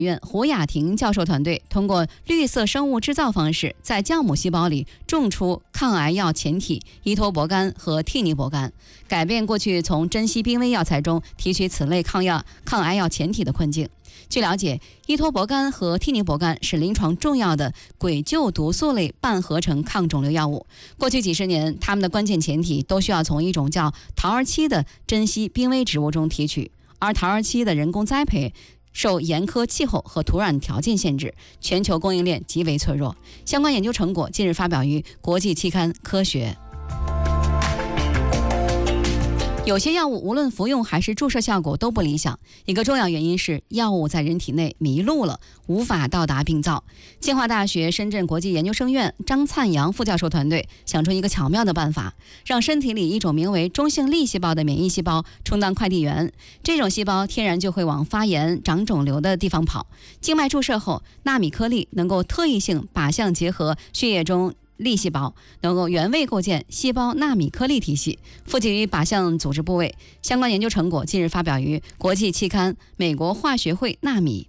院胡雅婷教授团队通过绿色生物制造方式，在酵母细胞里种出抗癌药前体依托泊苷和替尼泊苷，改变过去从珍稀濒危药材中提取此类抗癌药前体的困境。据了解，依托泊苷和替尼泊苷是临床重要的鬼旧毒素类半合成抗肿瘤药物。过去几十年，它们的关键前体都需要从一种叫桃儿漆的珍稀濒危植物中提取，而桃儿漆的人工栽培受严苛气候和土壤条件限制，全球供应链极为脆弱。相关研究成果近日发表于国际期刊《科学》。有些药物无论服用还是注射效果都不理想，一个重要原因是药物在人体内迷路了，无法到达病灶。清华大学深圳国际研究生院张灿阳副教授团队想出一个巧妙的办法，让身体里一种名为中性粒细胞的免疫细胞充当快递员。这种细胞天然就会往发炎、长肿瘤的地方跑。静脉注射后，纳米颗粒能够特异性靶向结合血液中粒细胞，能够原位构建细胞纳米颗粒体系，附集于靶向组织部位。相关研究成果近日发表于国际期刊《美国化学会纳米》。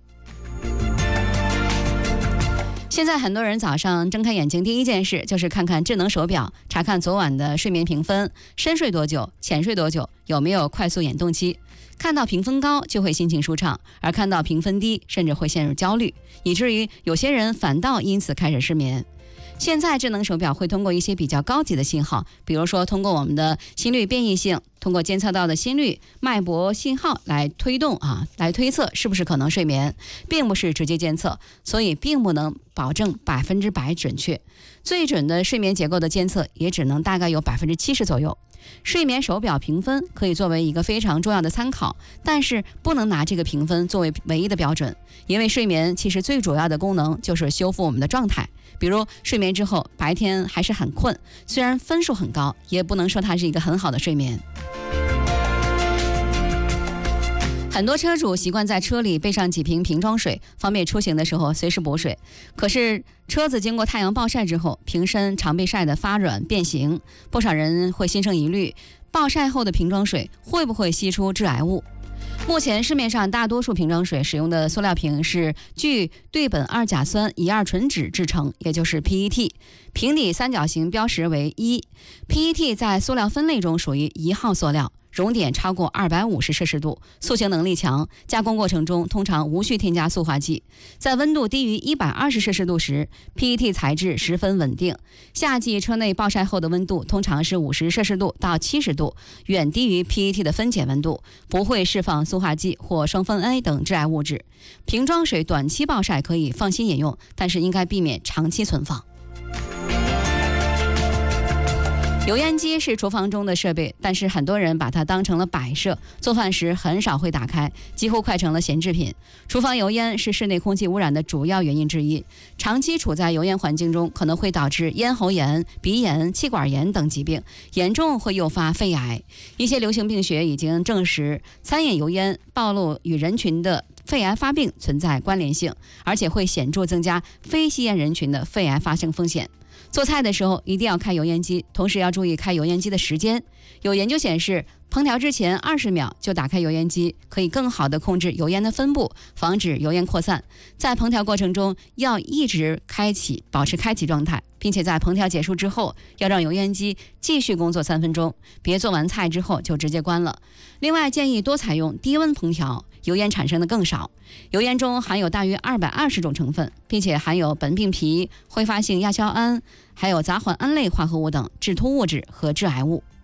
现在很多人早上睁开眼睛第一件事就是看看智能手表，查看昨晚的睡眠评分，深睡多久，浅睡多久，有没有快速眼动期。看到评分高就会心情舒畅，而看到评分低甚至会陷入焦虑，以至于有些人反倒因此开始失眠。现在智能手表会通过一些比较高级的信号，比如说通过我们的心率变异性，通过监测到的心率、脉搏信号来推测是不是可能睡眠，并不是直接监测，所以并不能保证100%准确。最准的睡眠结构的监测也只能大概有70%左右。睡眠手表评分可以作为一个非常重要的参考，但是不能拿这个评分作为唯一的标准，因为睡眠其实最主要的功能就是修复我们的状态。比如睡眠之后白天还是很困，虽然分数很高，也不能说它是一个很好的睡眠。很多车主习惯在车里备上几瓶瓶装水，方便出行的时候随时补水。可是车子经过太阳暴晒之后，瓶身常被晒得发软变形，不少人会心生疑虑，暴晒后的瓶装水会不会吸出致癌物？目前市面上大多数瓶装水使用的塑料瓶是聚对苯二甲酸乙二醇酯制成，也就是 PET， 瓶底三角形标识为1。 PET 在塑料分类中属于1号塑料，熔点超过250摄氏度，塑形能力强，加工过程中通常无需添加塑化剂。在温度低于120摄氏度时 ，PET 材质十分稳定。夏季车内暴晒后的温度通常是50摄氏度到70度，远低于 PET 的分解温度，不会释放塑化剂或双酚 A 等致癌物质。瓶装水短期暴晒可以放心饮用，但是应该避免长期存放。油烟机是厨房中的设备，但是很多人把它当成了摆设，做饭时很少会打开，几乎快成了闲置品。厨房油烟是室内空气污染的主要原因之一，长期处在油烟环境中可能会导致咽喉炎、鼻炎、气管炎等疾病，严重会诱发肺癌。一些流行病学已经证实，餐饮油烟暴露与人群的肺癌发病存在关联性，而且会显著增加非吸烟人群的肺癌发生风险。做菜的时候一定要开油烟机，同时要注意开油烟机的时间。有研究显示，烹调之前20秒就打开油烟机，可以更好地控制油烟的分布，防止油烟扩散。在烹调过程中要一直保持开启状态，并且在烹调结束之后要让油烟机继续工作3分钟，别做完菜之后就直接关了。另外建议多采用低温烹调，油烟产生的更少。油烟中含有大约220种成分，并且含有苯并芘、挥发性亚硝胺，还有杂环胺类化合物等致突物质和致癌物。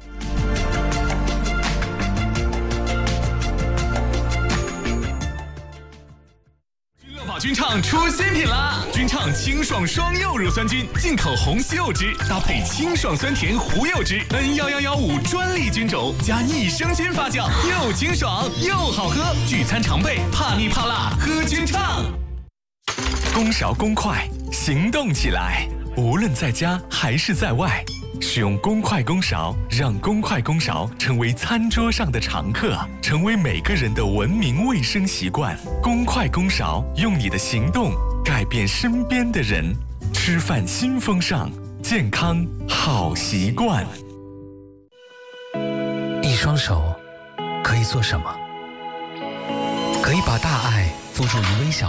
君畅出新品啦！君畅清爽双柚乳酸菌，进口红西柚汁，搭配清爽酸甜胡柚汁 ，N11115专利菌种，加益生菌发酵，又清爽又好喝。聚餐常备，怕腻怕辣，喝君畅。 公勺公筷，行动起来！无论在家还是在外，使用公筷公勺，让公筷公勺成为餐桌上的常客，成为每个人的文明卫生习惯。公筷公勺，用你的行动改变身边的人。吃饭新风尚，健康好习惯。 一双手可以做什么？可以把大爱付诸于微小